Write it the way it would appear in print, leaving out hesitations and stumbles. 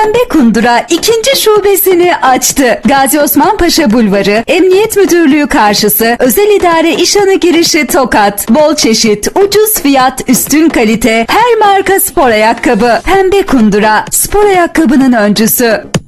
Pembe Kundura ikinci şubesini açtı. Gazi Osman Paşa Bulvarı, Emniyet Müdürlüğü karşısı, Özel İdare İşhanı girişi Tokat. Bol çeşit, ucuz fiyat, üstün kalite, her marka spor ayakkabı. Pembe Kundura, spor ayakkabının öncüsü.